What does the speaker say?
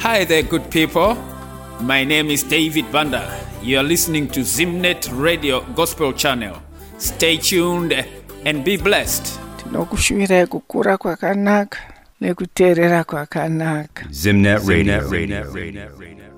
Hi there, good people. My name is David Banda. You are listening to Zimnet Radio Gospel Channel. Stay tuned and be blessed. Tinokushuvira kukura kwakanaka nekuteerera kwakanaka. Zimnet Radio.